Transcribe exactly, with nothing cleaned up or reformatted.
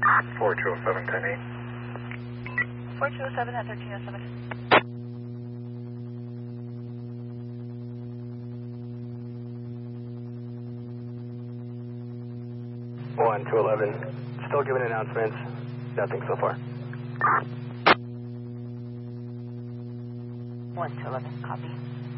four two oh seven, ten eight. four two oh seven at thirteen oh seven. one two eleven, still giving announcements, nothing so far. one two eleven, copy.